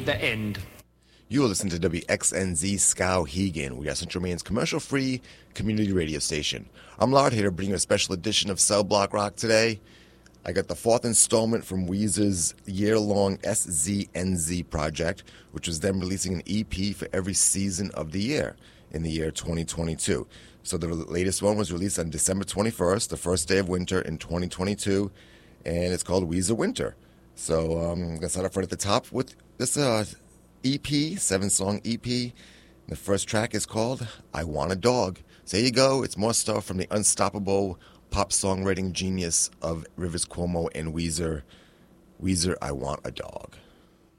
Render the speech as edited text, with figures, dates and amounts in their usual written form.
the end. You are listening to WXNZ Skowhegan. We are Central Maine's commercial-free community radio station. I'm Lard here to bring you a special edition of Cell Block Rock today. I got the fourth installment from Weezer's year-long SZNZ project, which was them releasing an EP for every season of the year in the year 2022. So the latest one was released on December 21st, the first day of winter in 2022, and it's called Weezer Winter. So I'm going to start off right at the top with this EP, 7-song EP. The first track is called I Want a Dog. So here you go. It's more stuff from the unstoppable pop songwriting genius of Rivers Cuomo and Weezer. Weezer, I Want a Dog.